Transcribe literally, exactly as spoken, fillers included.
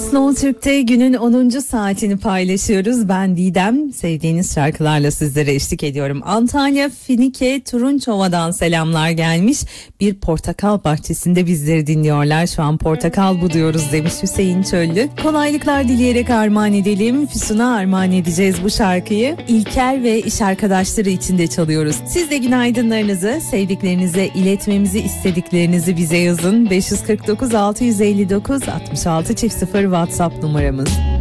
Slow Türk'te günün onuncu saatini paylaşıyoruz. Ben Didem, sevdiğiniz şarkılarla sizlere eşlik ediyorum. Antalya Finike Turunçova'dan selamlar gelmiş. Bir portakal bahçesinde bizleri dinliyorlar. Şu an portakal buduyoruz demiş Hüseyin Çöllü. Kolaylıklar dileyerek armağan edelim. Füsun'a armağan edeceğiz bu şarkıyı. İlker ve iş arkadaşları için de çalıyoruz. Siz de günaydınlarınızı, sevdiklerinize iletmemizi istediklerinizi bize yazın. beş yüz kırk dokuz altı yüz elli dokuz altmış altı çift sıfır WhatsApp numaramız.